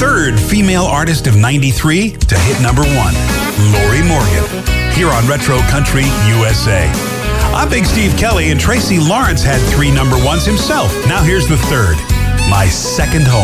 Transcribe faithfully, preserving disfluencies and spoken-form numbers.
third female artist of ninety-three to hit number one, Lori Morgan, here on Retro Country U S A. I'm Big Steve Kelly, and Tracy Lawrence had three number ones himself. Now here's the third, My Second Home.